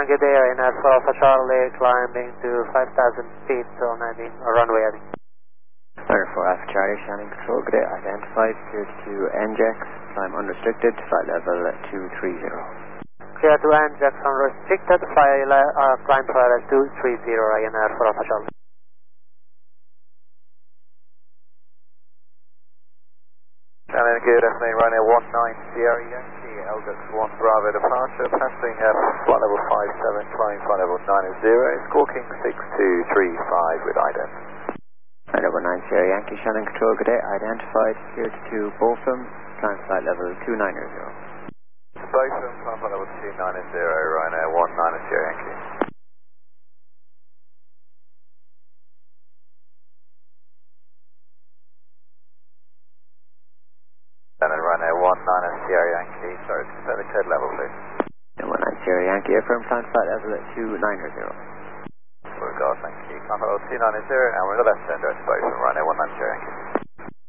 good day, Ryanair 4 Alpha Charlie, climbing to 5,000 feet on runway heading. Ryanair 4 Alpha Charlie, Shannon Control, good day, identified, cleared to NJAX, climb unrestricted, flight level 230. Clear to NJAX unrestricted, climb to level 230, Ryanair 4 Alpha Charlie. Shannon, good afternoon, Ryanair 19 Sierra Yankee, LDUX 1 Bravo departure, passing flight level 57, climbing flight level 90, squawking 6235 with ident. Ryanair 19 Sierra Yankee, Shannon Control, good day, identified, cleared to Botham, climb flight level 290. Botham, climb flight level 290, Ryanair 19 Sierra Yankee. Ryanair 19 Sierra Yankee, sorry, confirm the code level, please. 19 Sierra Yankee, affirm climb flight level 290. Regard, thank you. Climb level 290, and we're in the left turn, direct to Botham, Ryanair 19 Sierra Yankee.